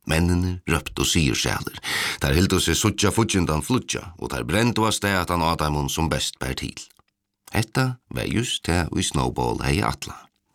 Mennene røpt og sigersæler. Der hildu seg suttja futjendan flutja, og der brendu av sted at han Adamon som best bær til. Etta var just det og i Snowball hei atla.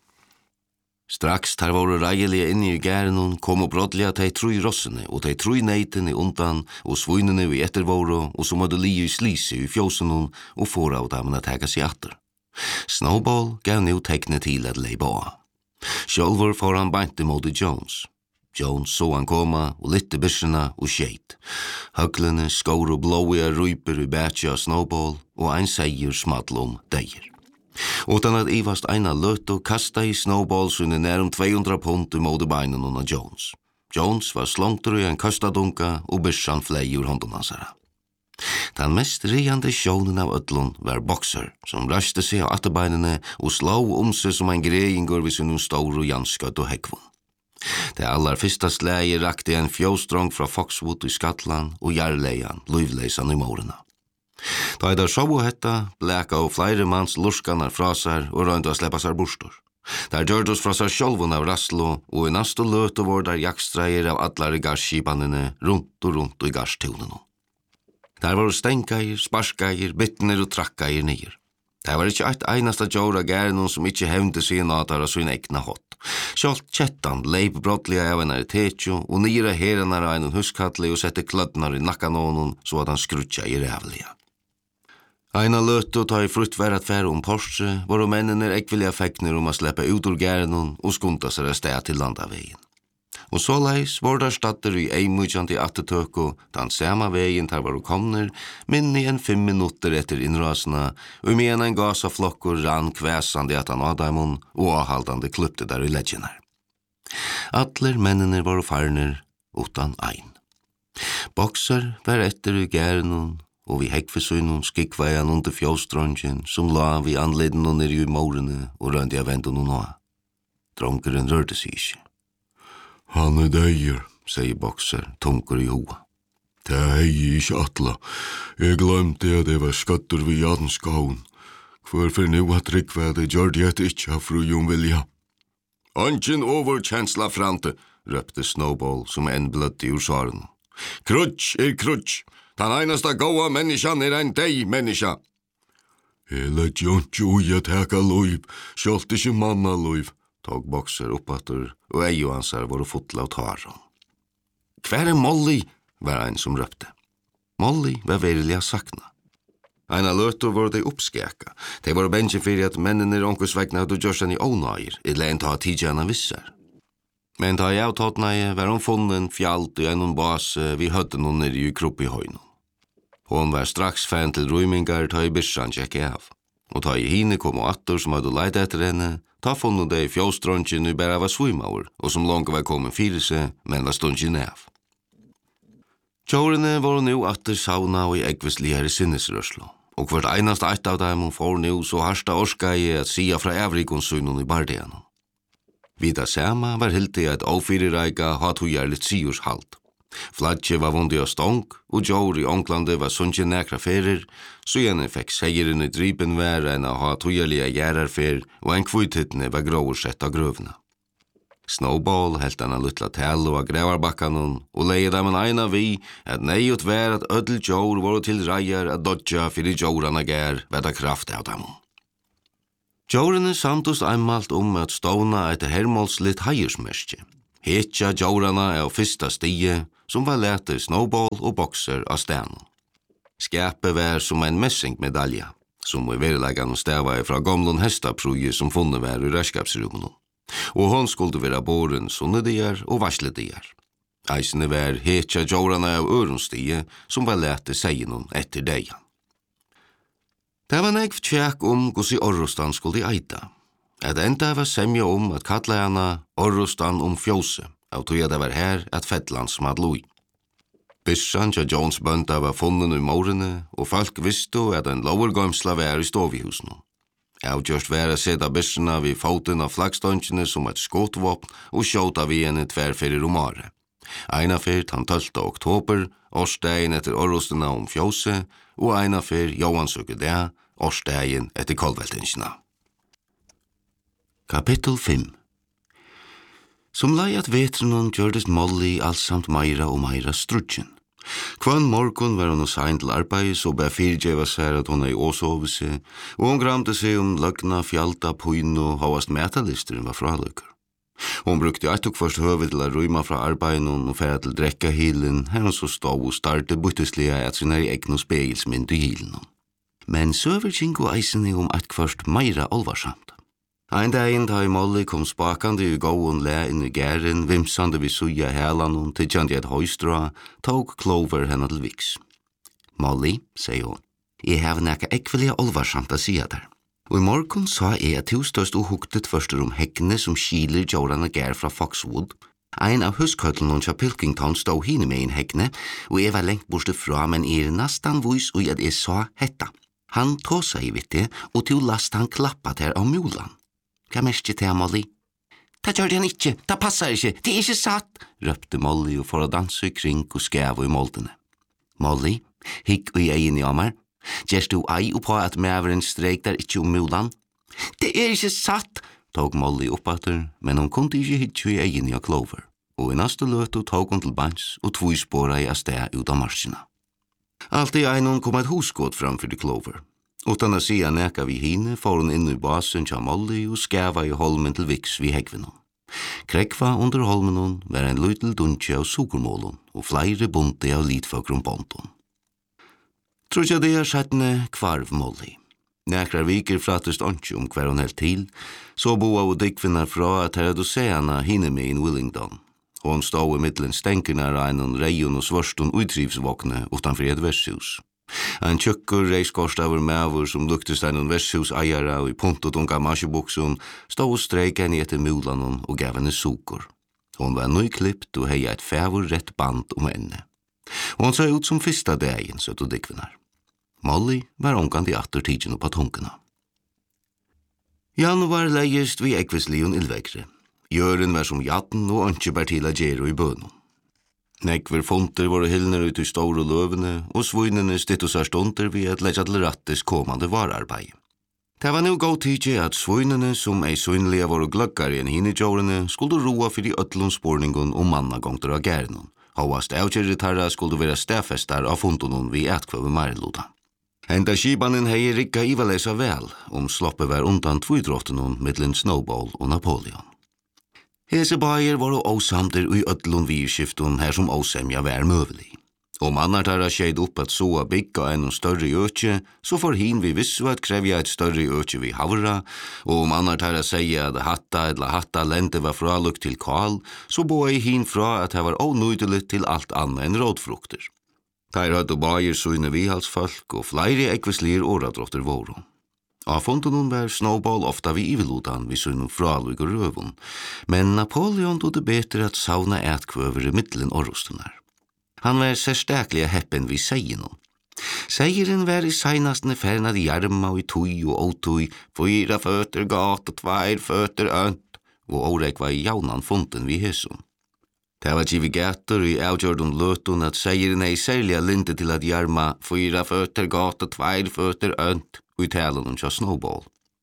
Straks tar voru reilige inni i gærenon kom og brodlega tei trui rossene og tei trui neitene undan og svuinene vi ettervoru og som hadde li i slise i fjósenon og fóra av damene tega seg atter. Snowball gav nu tekne til at leipa av. Sjálfur får han beinti mot Jones. Jones så han koma og litte byrsina og skjeit. Høglene skår og blåiga ryper i bætja av Snowball og ein seier smadl deir. Utan at ivast eina løtt og kasta i Snowball sunne nærum 200 pund i mode beinen av Jones. Jones var slongtur i en kastadunka og byrsan flei ur hånden hansara. Den mest riande sjónen av öllun var Boxer, som røste seg av atterbeinene og slå seg som en greiingur vid sin stor og janskøtt og hekvun. Det allar fyrsta slægi rakte en fjóstrong fra Foxwood i Skatland og jarleian, luivleisan i morena. Da der sjå hetta, bleka og flere manns lurskanar fra seg og røyndu å sleppa seg bostor. Der gjørdes fra seg sjálvun av Raslo, og i nastu løtu var der jakstreier av allar i garsskipanene rundt og i garstunen. Der var stenkair, sparskair, bittner og trakkair nyer. Det var ikke eit einasta djóra gærenon som ikkje hevnde sig natar av sin egna hot. Sjalt kjettan leip brottliga av en tetjo og nyra heranar av en huskatli og sette klødnar i nakkanånen så at han skrutja i rævliga. Eina løtu ta i frutt værat fære Porsche, var mennene ekvilliga fekner å sleppa ut ur gærenon og skunda seg av sted til landavegin. Og så leis var der statter i eimujant i attetøk og den samme veien der var komner, minni enn 5 minutter etter innrasene, og med en gasaflokkur rann kvæsande at han Adamon og avhaldande kluppte der i ledgenar. Atler mennene var farner utan ein. Boxer var etter i gærenon, og vi hekvesunnen skikveian under fjóstrongen som la vi anleden og nere i morene og røndi av vendu nå. Dronkeren rørte seg ikke. Han deir, sier Boxer, tunker i hoa. Det hei ikke atla. Jeg glemte at det var skattur vi jadenskaun. Hvorfor nu at rikvæde gjør det ikke av fru Vilja? Angen overkjensla frante, røpte Snowball som en bløtt i ursaren. Krutsch krutsch. Den einasta gåa menneskan en deg menneska. Hele tjontsjo i at heka loiv, sjalt ikke manna loiv. Tog Boxer oppatter, og eio hansar var fotla av taron. Hver Molly, var ein som røpte. Molly var verilig sakna. Eina løtur var de oppskeka. De var bensje fyrir at mennene onkusvegna hadde gjørsan i ånøyer, eller en ta tidjana vissar. Men da jeg tattnei var hun funnen fjalt i en base vi hødde noen nere i kropp i høyno. Hon var straks fan til røymingar ta i byrsan tjekke av. Og ta i hine kom og attor som hadde leid etter henne, ta funnet det i fjóstrongen og bare var svimaur, og som langt var kommet fyrir seg, men var stundjen av. Tjårene var nu atter sauna og i eggvistligere sinnesrørslo, og hvert einast eit av dem får nu så harsta orskei at sia fra evrikonssynen i bardianen. Vida sama var hilti at ofyrireika hatt hujar litt siurshalt. Fladje var vundi av stong, og Jour i Onklande var sunnje nekra ferir, så gjerne fikk seieren i driben være enn å ha tujarlige gjerarfer, og en kvittittene var gråur sett av grøvna. Snowball helt han a luttla tell og grevarbakkanon, og leie dem en eina vi, at neiut vær at ödel Jour var til reier at dodja fyrir Jourana gær vedda kraft av dem. Jourene samtust einmalt at ståna etter hermåls litt heiersmerskje. Hetja Jourana av fyrsta stie, som var lete Snowball og Boxer av stenen. Skapet var som en messingmedalja, som i verilegan stava fra gamlun hestapruje som funnet var i rørskapsrummen. Og hon skulle være båren sunnedier og varsledier. Eisene var hetja Jourana av øronstie, som var lete seienon etter deia. Det var nekv tjekk gos i Orrostan skulle eita. At enda var semja at kalla hana Orrostan fjóse, av tog det var her at Fettlands madlui. Byssan til Jones bønda var funnen i morene, og folk visste at en lovergømsla var i stovihusene. Avgjørst var å sette byssana vid foten av flaggståndjene som et skotvåpen og skjåta vi henne tverrferir året. Eina fyrt han 12. oktober, årsdagen etter Orrostena fjóse, og eina fyrt Johansøke det, årsdagen etter kolveltingsna. Kapittel 5. Som leiat vetrenon gjørdes Molly allsamt meira og meira strudgen. Kvann morgon var hon og sein til arbeid, så bær fyrtjeva seg at hon ei åsove seg, og hon gramte seg løgna, fjalta, puin og havast metalisteren var fraløkker. Hon brukte eit og først høve til å røyma fra arbeiden og færa til drekka hilen, her hon så stod og starte bytteslige at sin er egn og spegelsmynd i hilen. Men søver kinko eisen om eit først meira alvarsamt. Ein dagen da i Molly kom spakande i gåen le inn i gæren, vimsande vi suja helan tidjande et høystra, tog Clover henne til viks. Molly, sier hon, jeg har nekka ekvelia alvarsamt å sia der. Og i morgon sa jeg at du størst og huktet førster hekkene som kiler jordane gær fra Foxwood. Ein av huskøtlen tja Pilkington stod hine med en hekkene, og jeg var lengt borste fra, men jeg nastan vois og at jeg sa hetta. Han tåsa i vitte, og til last han klappat her av mulan. Hva mest til Molly? Ta gjør det han ikke, ta passar ikke, det er ikke satt, røpte Molly og for å danse kring og skæve i moldene. Molly, hikk og i egen i ammer, gjerst du ei på at mæveren streik der ikke mulan? Det er ikke satt, tog Molly oppater, men hon kunde ikke hikke i egen i Clover, og i neste løtu tog hon til bans og tvoispåra i sted ut av marsjina. Alt i einon kom et husgått framfor til Clover. Utan å sia neka vi hine, får hon inn i basen tja Molly og skæva i holmen til viks vi hegvinon. Krekva under holmenon var en lytel duntje av sukermålon og flere bunte av litfakrum bonton. Trutja det settene kvarv Molly. Nekrar viker frattest åndsje hver hon helt til, så boa og dikvinnar fra at her hadde seana hine med in Willingdon. Hon stod i middelen stenkerna reinon reion og svarstun utrivsvåkne utanfor et vershus. Ein tjøkkur reiskorstaver mævur som luktest ein vershus eiara og i puntot unga marsjebuksun stod og streik henne etter mulanon og gav henne sukur. Hon var nøyklippt og heia et fævur rett band henne. Hon sa ut som fyrsta dagen, søtt og dikvinnar. Molly var omgant i atter tidsen på tunkena. Januar leist vi ekvislion ildvekre. Jøren var som jatten og ønske bær til a gjero i bønum. Nekver fonter våre hilner ut i store løvene, og svunnene stitto seg stunder vi at leggja til rattes kommande vararbeid. Det var nu god tidje at svunnene, som ei svunnlige våre gløggare enn hine jordene, skulle roa fyrir ötlun spårningun og mannagongter av gærnun. Havast avkjære tarra skulle være stafestar av fundunnen vi etkvøve marloda. Enda skibanen hei rikka ivalesa vel, sloppe var undan tvidrottenun middelen Snowball og Napoleon. Hese bajer var og åsamter i ötlun virskiftun her som åsemja var møvelig. Om annartara skeid opp at soa bygga enn større økje, så får hin vi vissu at krevja et større økje vi havra, og om annartara seia at hatta lente var fralukt til kal, så boa i hin fra at det var ånøydelig til alt annet enn rådfrukter. Der hadde bajer søyne vihalsfolk og flere ekvislir åradrotter våro. Av fondunnen var Snowball ofta vi ivelodan vi søyne fralug og røvun, men Napoleon tog det betre at sauna etkvøver i middelen orrostunar. Han var sérstaklega heppen vi seienum. Seieren var i seinastne fernad i jarma og i tui og ótui, 4 føtter gat og 2 føtter ønt, og åreik var i jaunan funden vi hesum. Det var givet gater i avgjørdun løtun at seieren ei særliga linde til at jarma 4 føtter gat og 2 føtter ønt, og i talen tja Snowball.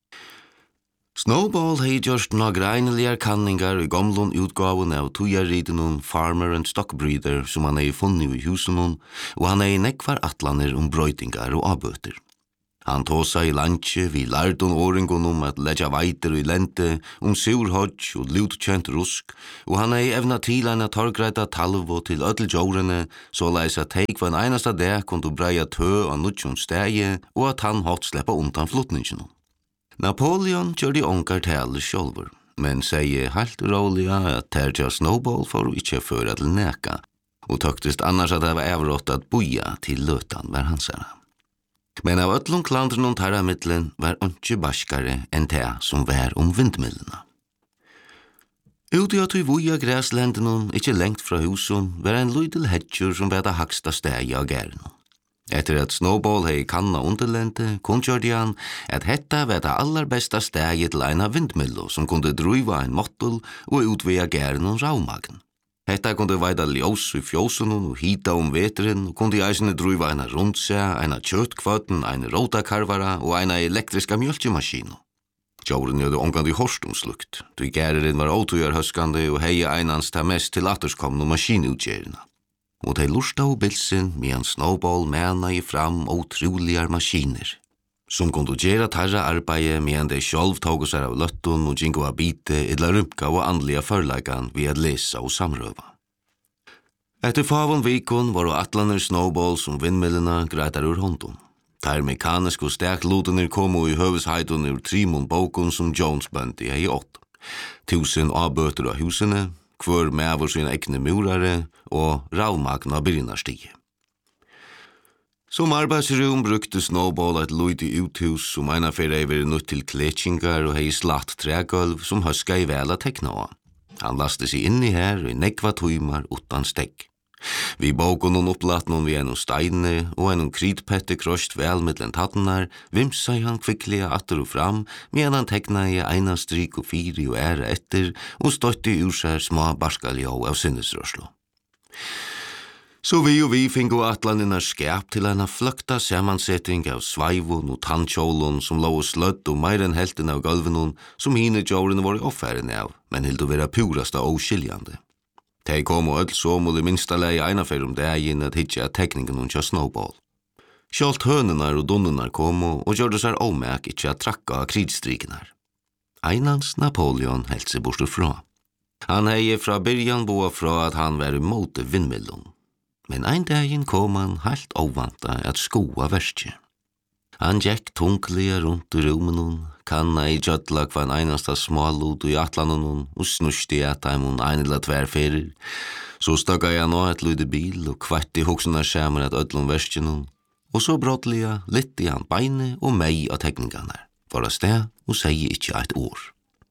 Snowball hei gjørst nogra eineligar kanningar i gamlun utgavun av tujarridenun Farmer and Stockbreeder som han hei funnet i husenun, og han hei nekvar atlaner brøytingar og avbøter. Han tåsa i landje vi lærtun åringun at leggja veiter i lente, surhodj og lutkjent rusk, og han hei evna til en torgreita talvo til ödel jordene, så leis at teik var en einasta dag kundu breia tø av nutjun stegi, og at han hatt sleppa undan flutninginum. Napoleon gjør ongar tale sjolver, men sier helt råliga at terja Snowball for ikkje føra til neka, og tøktist annars at det var avrått at boja til løtan var hansara. Men av ötlun klandrun tarra middelen var ikkje baskare enn det som var vindmillena. Uti at vi voja græslendenun, ikkje lengt fra husun, var en lydel hedgjur som var det haksta stegi av gærenun. Etter at Snowball hei kanna underlente, kunngjørde han at hetta var det aller besta stegi til eina vindmillo som kunde druiva en mottul og utvea gærenun raumagn. Hetta kunde veida ljós i fjósunun og hita veteren, og kunde eisene druiva eina rundsea, eina kjøtkvøtten, eina rotakarvara og eina elektriska mjölkjemaskinu. Jorden gjorde omgående hårst slukt. Du gæreren var åtøyar høskande og heie einans ta mest til atterskomne maskinutgjerina. Og de lursta og bilsen medan Snowball mena I fram otroligar maskiner. Som kunde gjera tarra arbeid medan de sjálv tog seg av løttun og gingo av bite idla rymka og andliga førleikan vi at lesa og samrøva. Etter favon vikon var og atlaner Snowball som vindmillena greitar ur håndun. Tar mekanisk og stærkt lutener komo I høvesheidun ur trimon bokon som Jones bøndi hei 8. 1000 avbøter av husene, hver med sine ekne murare og ravmagna byrjinarstige. Som arbeidsrum brukte Snowball et luidi uthus som eina fyrir eiver nutt til kletsingar og hei slatt tregulv som høska I vela tekna av. Han laste seg inn I her I nekva tøymar utan stegg. Vi bogon hon upplatt nån vi en steine og en kritpette krost vel mittlen tattenar, vimsa han kvickliga atter og fram, medan han tekna I eina strik og 4 og æra etter, og støtti ur seg små barskaljå av sinnesrørslo. Så vi fingo atlaninnar skap til en fløkta samansetting av sveivun og tannkjålun som lå slødd og meir enn helten av gulvenun som hine djårene var I offæren av, men hildu vera purasta oskiljande. De kom og öll somul I minsta lei eina fyrir daginn at hitja tekningen hun tja Snowball. Sjalt hønenar og dunnenar komu og gjorde seg åmek ikkje at trakka av kridstrikinar. Einans Napoleon helt seg bostur fra. Han hei fra byrjan boa fra at han var imot vindmillon. Men ein daginn kom han helt ovanta at skoa verskje. Han gikk tunkliga rundt I rumenun, kanna I jötla kvann einasta smalud I atlanunun og snusti at heimun einila tverferir. Så stakka han av et lyde bil og kvatti hoksuna skjammer at öllum verskjenun, og så brottliga litt I han beine og mei av tekningarna, for a sted og segi ikkje eit år.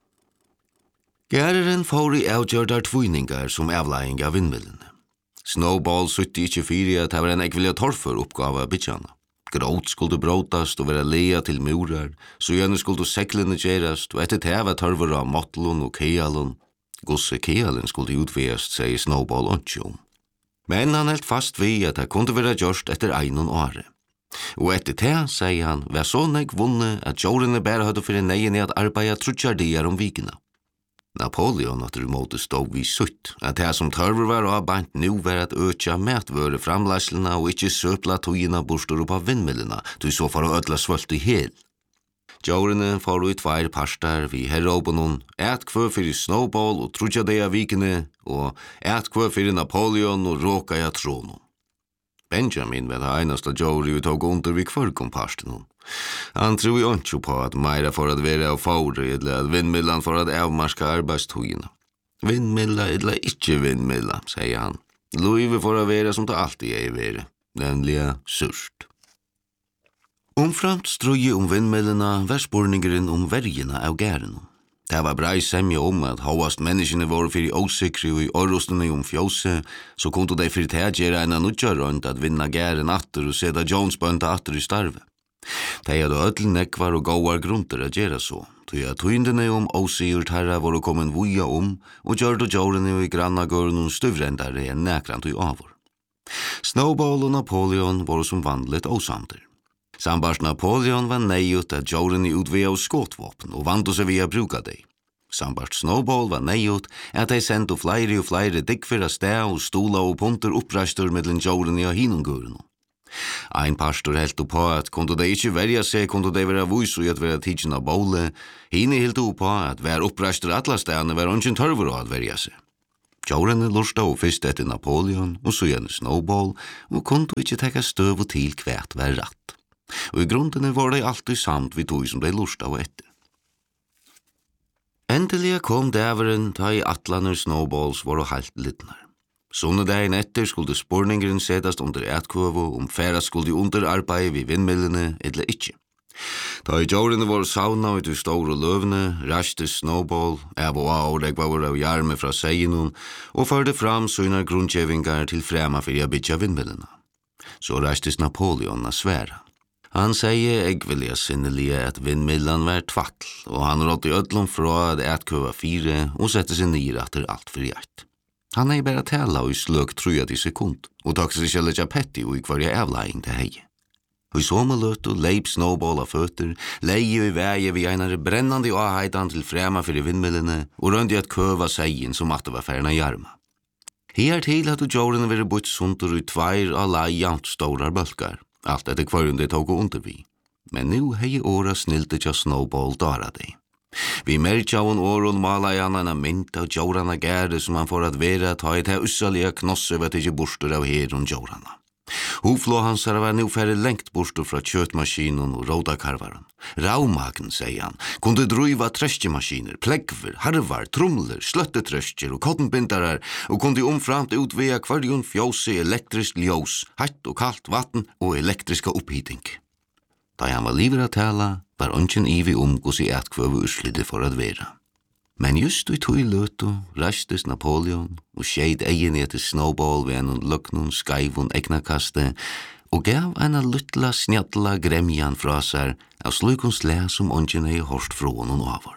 Gæreren får I avgjørdar tvuiningar som avleing av vindmillene. Snowball sutti ikkje fyrir at det var en ekvilja torfer oppgave av bytjana. Gråt skulle bråtast og være lea til murar, så gjerne skulle seglene gjerast, og etter teva tørver av motlun og kealun. Gosse kealen skulle utveast, sier Snowball ontjum. Men han helt fast vi at det kunne være gjørst etter einon åre. Og etter det, sier han, var så nek vunne at jordene bare hadde fyrir neien I at arbeida trutjardier vikina. Napoleon at måte stod vi sutt, at det som tørver var avbeint nu var at øtja metvøre framleislena og ikkje søpla tøyina bostur opp av vindmillena, du så for å ødla svølt I hel. Djårene får I 2 parstar vi herrobonon, et kvør fyrir Snowball og trutjadeia vikene, og et kvør fyrir Napoleon og råkaja tronon. Benjamin var det einasta djåri vi tog under vi kvørkom parstenon. Han tror jo ikke på at meira for at være av fåre, eller at vindmillan for at avmarska arbeidstogina. Vindmilla eller ikkje vindmilla, sier han. Luive for å være som det alltid er være, nemlig surt. Omframt strøye vindmillena var spurningeren vergina av gæren. Det var brei semje at hovast menneskene var fyrir åsikri og I orrostene fjose, så kunne de fyrir tegjera en nudja rønt at vinna gæren atter og seta Jones bønta atter I starve. De hadde öll nekvar og gåar grunter at gjera så, tog at tøyndene åsigur tarra var kommet vuja og gjørde djårene I grannagørnun støvrendare enn nekrant I avur. Snowball og Napoleon var som vandlet åsamter. Sambars Napoleon var nejut at djårene utvea av skåtvåpen og vandu seg via bruka dei. Sambart Snowball var nejut at de sendu flere og flere dikkfyrir steg og stola og punter opprastur mellom djårene av hinungørnun. Ein pastor helt på at kunde de ikkje verja seg, kunde de være vus og at være tidsen av båle. Hine helt på at hver opprastur atla stedene var ungen tørver å verja seg. Djårene lursta og fyrst etter Napoleon og så gjerne Snowball og kunde ikkje tekka støv og til kvært var ratt. Og I grunnene var de alltid samt vi tog som de lursta og etter. Endelig kom dæveren ta I atlaner Snowballs var og halt littnar. Sunnedagen etter skulle spurningeren setast under etkvøvo færa skulle under arbeid vi vindmillene eller ikkje. Da I djårene var sauna ut I store løvene, raste Snowball, av og avregvar av hjarme fra seienun, og førde fram søgnar grunnkjevingar til frema fyrir a bytja vindmillene. Så rastes Napoleon a sværa. Han sier eggvilja sinnelige at vindmillan var tvall, og han rådde I ödlom fra at etkvøva 4 og sette seg nyrater alt for hjert. Han ei bara tala og I sløk 30 sekund, og takk seg kjellet ja petti og I kvarja avleing til hei. Og I somme løtu leip Snowball av føtter, leie I veie vi einare brennande avheitan til frema fyrir vindmillene og røndi at køva seien som atte var ferna jarma. Her til hadde Jordan vært bort sunter I tveir av lai jant stórar bølkar, alt etter kvarun de tog under vi. Men nu hei åra snilte tja Snowball dara dei. Vi merkja av åron mala I han en mynd av Jorana gære som han får at vera ta I til ussalige knosse vet ikke bostur av heron Jorana. Huflå hans var nu færre lengt bostur fra kjøtmaskinen og rådakarvaren. Raumagen, sier han, kunde druiva trøstjemaskiner, pleggver, harvar, trumler, sløttetrøstjer og kottenbindarar og kunde omframt utvea kvarjon fjósi elektrisk ljós, hatt og kallt vatten og elektriska opphiting. Da han var liver at tala, var ongen ivi gos I etkvøve uslide for at vera. Men just I tog løtu rastes Napoleon og skeid egin etter Snowball ved en løknun skaivun egnakaste og gav en luttla snjalla gremjan fra seg av slukons le som ongen hei hårst från og avvar.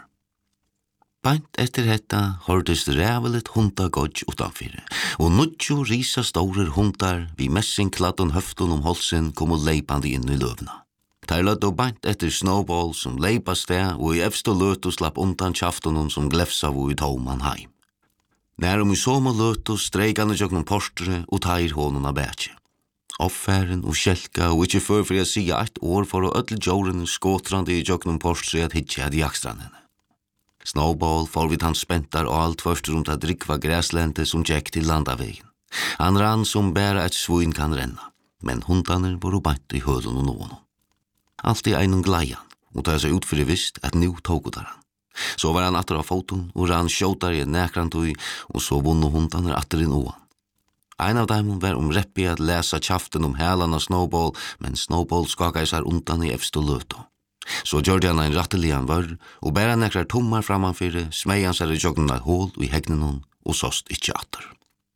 Bant etter hetta hørtes rævelet hundagodj utanfyrir, og nudjo risa stórer hundar vi messingkladdun høftun halsen komu leipandi inn I løvna. Der lødde bant etter Snowball som leipa sted og I efstu løtu slapp undan kjaftunum som glefsa vo I tåman heim. Nærum I soma løtu streikane jøgnum postre og tair honuna bætje. Offæren og skjelka og ikkje før for jeg sier ett år for å ødel jorden skåtrande I jøgnum postre at hitje hadde jakstran henne. Snowball får vid hans spentar og alt først rundt at drikva græslente som gikk til landavegen. Han rann som bæra et svin kan renna, men hundaner var bant I høden og nån. Allt I einun gleian, og ta seg ut fyrir vist at nu tókutar han. Så var han atter av foton, og rann skjótar I nekrantui, og så vunno hundaner atter inn oan. Ein av dem var reppi at lesa kjaften helan av Snowball, men Snowball skaka seg undan I efstu løtu. Så gjørde han ein rattelian vörr, og bæra nekrar tommar framanfyrir, smei han seg I jøgnen av hål I hegnenon, og sost ikkje atter.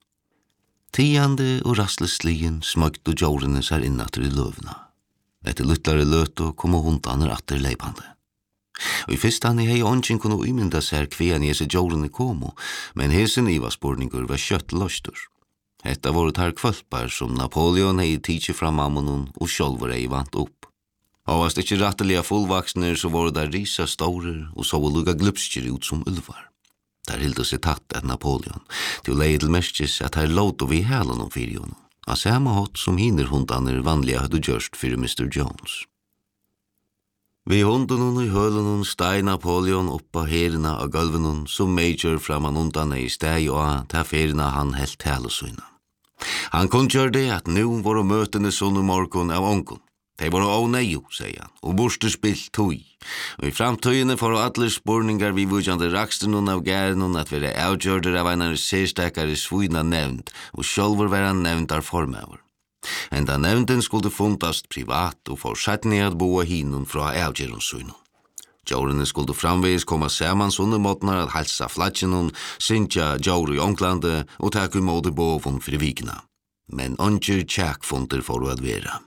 Tiande og rastlesslien smøgtu jordene seg innatter I løvna. Etter luttlare løtu komu hundaner atter leipande. Og I fyrst han I hei ongen kunne uimynda seg kvean I hese jordene komu, men hesen ivaspurningur var kjøtt løstur. Hetta voru tar kvölpar som Napoleon hei tidsi fra mammonon og sjolver hei vant opp. Havast ikkje rattelige fullvaksner så voru der risa staurer og så luga glupskjer ut som ulvar. Der hildu seg tatt at Napoleon, til leie til merskis at her låtu vi hælan fyrir honom. Av samme hatt som hinner hundaner vanliga hadde gjørst fyrir Mr. Jones. Vi hundunnen I hølunnen steg Napoleon oppa herina av gulvenon som major framan undan I steg og ta ferina han helt talusøyna. Han kun gjør det at nu var møtene sånne morgon av ongon. De var ånejo, sier han, og borste spilt tøy. Og I framtøyene får alle spurningar vi vujande rakstenon av gærenon at være avgjørder av einar sérstakare svina nevnt, og sjálfur være nevnt av formøver. Enda nevnden skulle fundast privat og fortsattni at boa hinun fra avgjørensøynon. Jórene skulle framvegis koma saman sånne måtnar at halsa flatjenon, syntja Jóru I Onglande og takk måte bovun fyrir vikna. Men onger tjekkfunter for å vera.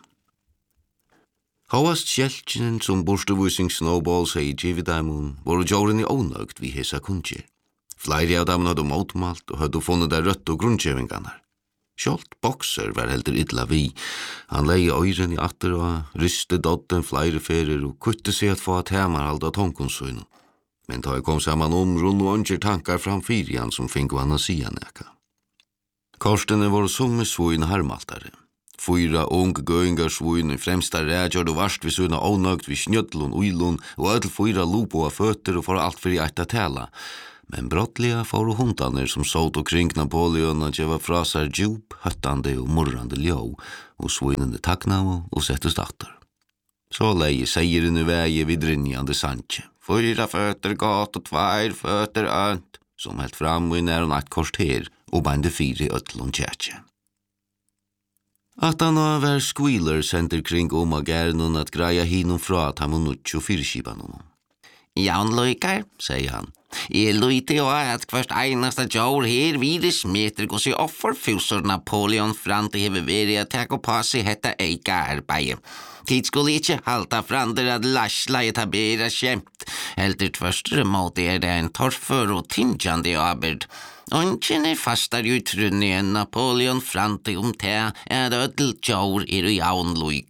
Havast skjelkjenen som borstevusing Snowballs hei gividaimun var Jórene ónøgt vi hesa kunnskjer. Flere av dem hadde motmalt og hadde funnet der rødt og grunnkjevinganar. Sjolt bokser var heldur illa vi. Han leie øyren I atter og ryste dodden flere ferir og kutte seg at få at hemarhald av tonkonsøynen. Men da jeg kom saman runn og ønsker tankar framfyr han som finko han å sia neka. Korstene var summe svoin harmaltare. Fyra ung gøyngar svoin I fremsta rædjord og varst vi sunna ånøgt vi snjödlun, uilun og öll fyra lupo av føtter og for alt fyrir eitt a tala. Men brottliga får hundaner som såt og kring Napoleon at gjeva fra seg djup, høttande og murrande ljå, og svoinende takna og settest atter. Så leie seieren I veie vid rinjande sandje. Fyra føtter gott og tveir føtter önt, som helt fram I nær og natt korst her, og bande fire ötlun tjetje. At han var squealer sender kring av gærenon at greia hinum fra at han var nutt og fyrskipanon. Jan Løykar, sier han. Jeg løyte jo at hverst einasta jord her vidis meter gos I offerfusor Napoleon frant I hever veri at takk og pass I hetta eika arbeid. Tid skulle ikkje halta frander at lasla I tabera kjemt. Heldur tverstere måte det en torfør og tingjande arbeid. Ongen fastar jo trunni enn Napoleon frant om te at ödel jord I jaunluik.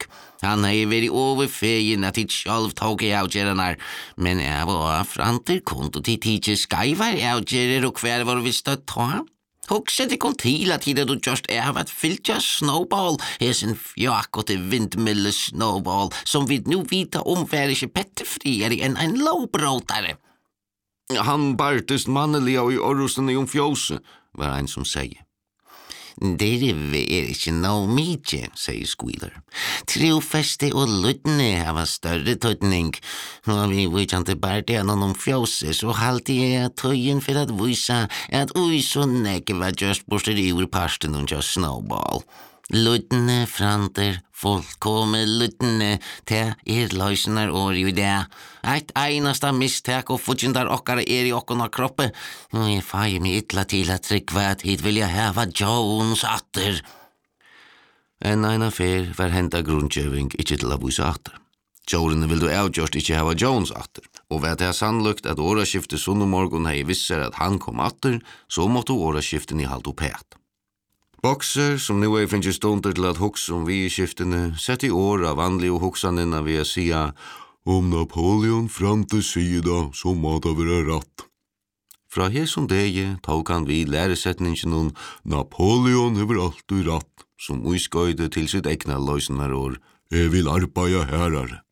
Han hei vært overfegen at hit sjálv tog I avgjerranar, men jeg var franter kunde til tidsi skaivar avgjerrer og hver var visst å ta. Hugsa det kom til at hida du just at fylja Snowball, hesen fjak og til vindmille Snowball, som vi nu vita vær ikke pettefriere enn en lovbråtare. Han bartest manneliga I orrusten I fjose, var ein som sier. Det er ikke noe mykje, sier Squealer. Trofeste og luttene har større tøtning, og vi vikjante bare det noen fjose, så halte jeg tøyen for at vise at ui så nekke var just borster I parsten og just Snowball. Luttene, franter, fullkomme luttene, te løysenar år I det. Eit einasta mistak og futjindar okkara I okkona kroppe, og jeg feier meg ytla til at tryggva at hit vil jeg heva Jones atter. En fer var henta grundgjøving ikkje til å vise atter. Jorene vil du avgjørst ikkje heva Jones atter, og ved det er sannlukt at åraskiftet sunnumorgon hei visser at han kom atter, så måtte åraskiften I halt opet. Boxer, som nu finnes stunder til at hugsa vi skiftene, sett I år av vanlige hugsanina ved å sia om Napoleon frante sida, så må det være ratt. Fra her som dege tog han vi læresetningen om Napoleon hever alltid ratt, som uiskøyde til sitt egna løysenarår, jeg vil arbeida herare.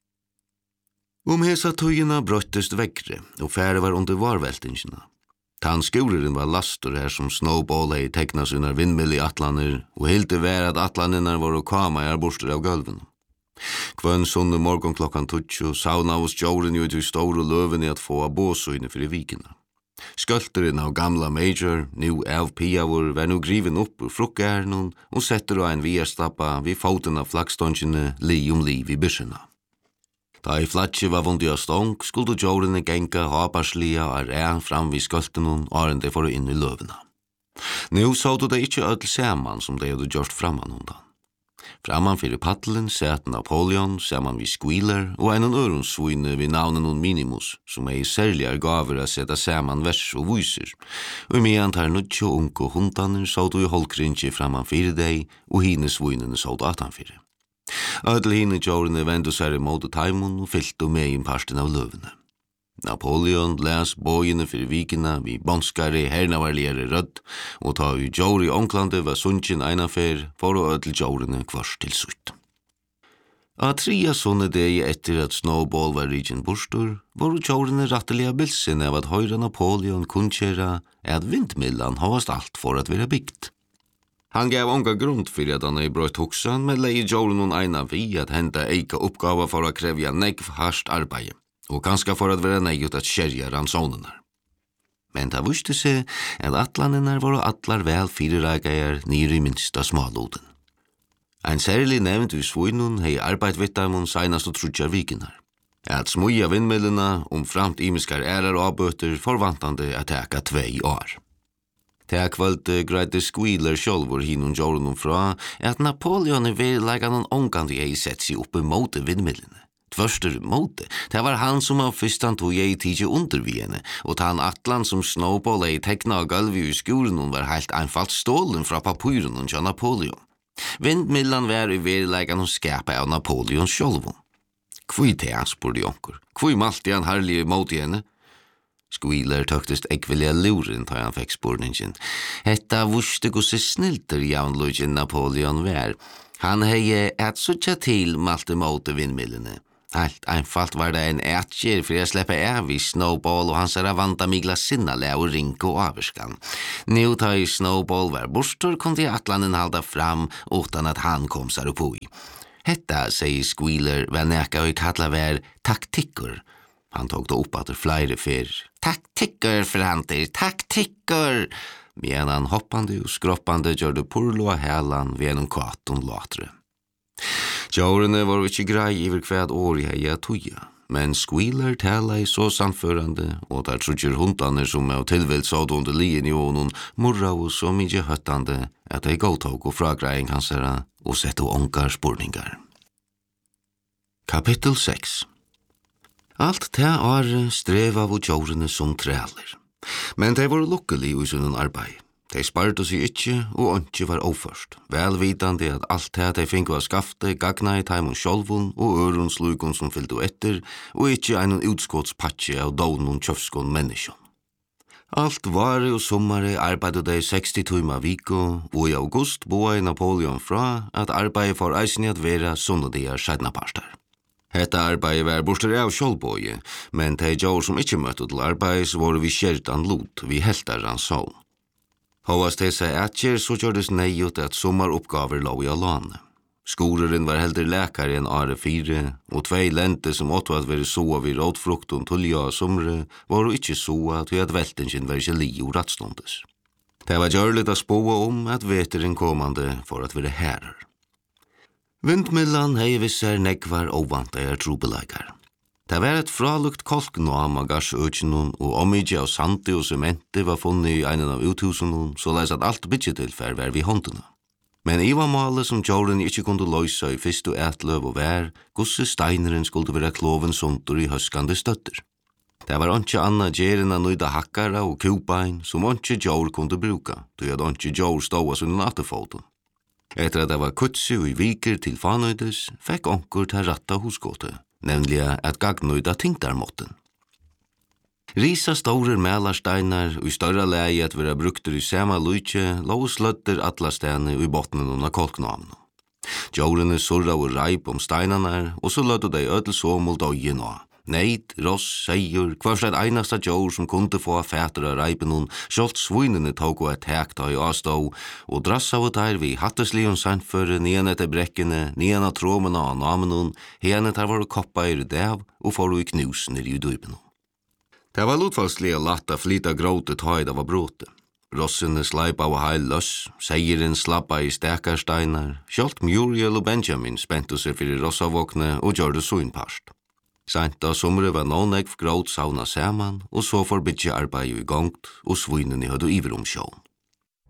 Hesa tøyina brøttest vekkre, og færre var under varveltingina. Tannskureren var lastur her som Snowball hei tekna sina vindmill I atlaner, og hildi vær at atlaninnar var å kama I borster av gulven. Kvønn sunne morgon klokkan 20 sauna hos Joren ut I store løven I at få av båsøyne fyrir vikina. Skølteren av gamla Major, nu avpiavur, var nu griven opp ur frukkærnun og setter av en viastappa vid foten av flagståndsjene li liv I byrsina. Da I flatsje var vundi av stång, skulle Jorene genka haparslia og ræn fram vid skøltenun og de for inn I løvena. Nu så du det ikkje ødel saman som de hadde gjort framan hundan. Framan fyrir paddelen sett Napoleon saman vid Squealer og en öronsvine vid navnen Minimus, som særlig gaver å sette saman vers og viser. Og medan tar nutjo unko hundaner så du I holdkrinje framan fyrir deg, og hine svinene så du atan fyrir. Ødel hine Jorene vendu seg imot Taimon og fyllte med I parsten av løvene. Napoleon les bøyene fyrir vikina vi bonskare hernavarligere rødd, og ta I Jori omklande var sunnkjen einafer for å ødel Jorene kvars til sutt. A tria sånne deg etter at Snowball var rikken borstor, var Jorene rattelige bilsen av at høyre Napoleon kunnkjera at vindmillan havast alt for at være bygd. Han gav onga grund fyrir at han brøtt hoksan, men leie Jorene eina vi at henta eika oppgava for å krevja negv harsht arbeid, og ganske for at være nøyut at skjerja ransonenar. Men det viste seg at atlaninnar var atlar vel fyriragajar nyr I minsta smaluden. Ein særlig nevnt I svinun hei arbeidvittamon seinast og trudjar vikinar. At smuja vindmillina framt imiskar ærar avbøter forvantande at teka 2 år. Til kvöld greide Squealer sjálfur hinun Jorunum fra at Napoleon verleikan han ongandi sett seg oppe mot vindmillene. Tvørster mot det var han som av fyrstan tog tidsi under vi henne, og han atlan som Snowball tekna av gulvi I skuren var helt einfalt stålen fra papyren til Napoleon. Vindmillan var I verleikan han skapa av Napoleon sjálfun. Kvui te han spurði onkur, kvui malti han herlig mot henne? Squealer tøktist ekvelja luren da han fikk spurningen. Hetta vuste gosse snilter jaunlugin Napoleon var. Han hei et sutja til malte mot vindmillene. Helt einfalt var det en etjer for jeg sleppa av I Snowball og hans vanta migla sinnale og rinko og averskan. Nu ta I Snowball var borstor kunde atlanen halda fram utan at han kom sar upp I. Hetta, sier Squealer, var neka og kalla var taktikker. Han tog det opp at flere fer. Taktikker, franter, taktikker! Men han hoppande og skroppande gjør det purlo av hælan ved en katon latre. Jorene var ikke grei iver hver år I heia tuja, men Squealer tala I så samførande, og der trudger hundane som av tilvilt såd under lien I ånen, morra og så mykje høttande at de godtog og fragreing hans herra og sette ongar spurningar. Kapittel 6. Alt det streva av Jorene som træler, men de var lukkelig I sin arbeid. De sparte seg ikkje, og ikkje var oførst, velvitande at alt det de finko av skafte gagna i taimon sjolvun og øron slukon som fyllte etter, og ikkje ein utskottspatje av dånon kjøfskon menneskjon. Alt vare og sommare arbeidde de 60 timer viko, og i august boa i Napoleon fra at arbeidet for eisen at vera sunnodigar skednaparstar. Hetta arbeidet var borster av sjolvbøye, men de jord som ikkje møtte til arbeids var vi kjertan lot, vi heltaran sånn. Hovast det seg atjer, så gjørdes neiot at sommaroppgaver lå i alane. Skoleren var helder läkare enn are 4, og 2 lente som åtto at være soa vid rådfrukten tulja av somre, var jo ikkje soa til at veltingen var ikke li og rattstundes. Det var gjørligt å spåa at veteren kommande for at være herrer. Vindmillan hei visser nekvar ovantajar trobeleikar. Det var et fralukt kolknåam av garsøkjennom, og omidje av sante og semente var funnet i einen av uthusennom, så leis at alt bytjetilfær var vi håndene. Men i var malet som Joren ikkje kunde løysa i fyrstu etløv og vær, gosse steineren skulle være kloven sunter i høskande støtter. Det var ikke anna gjeren av nøyda hakkara og kubein som ikke Jor kunde bruka, tog at ikke Jor ståa sunn nattefoten. Etter at det var kutsi og i viker til fanøydes, fikk onkur til ratta hosgåte, nemlig at gagnøyda tingtarmåtten. Risa store melarsteinar og i større leie at vera brukter i sama lujtje, lå sløtter atla stene i bottnen av kolknamn. Jordene surra og reip steinarna, og så lødde de ødel somul døye nå. Neid, ross, seier, hver einasta jord som kunde få fæter av reipen, skjolt svinene tog og et hekta i avstå, og drassa av der vi hatteslion sandføre, nian etter brekkene, nian av tråmene av namen, hene der var koppa i dev, og for i knusen i døypen. Det var lutfallslig å latta flyta gråtet høyda var bråte. Rossene sleipa av heil løss, seieren slappa i stekarsteinar, skjolt Muriel og Benjamin spente seg fyrir rossavåkne og gjør det sunnparst. Sent av somre var nånegv gråt sauna saman, og så får bytje arbeid i gongt, og svinene høyde iveromsjån.